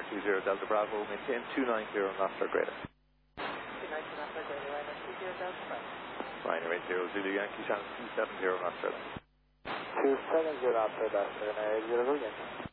20 Delta Bravo, maintain 290 knots or greater. 290 knots or greater, Ryder 20 Delta Bravo. Ryder 80 Zulu Yankee, channel 270 knots or less. 270 knots or less, 80 again.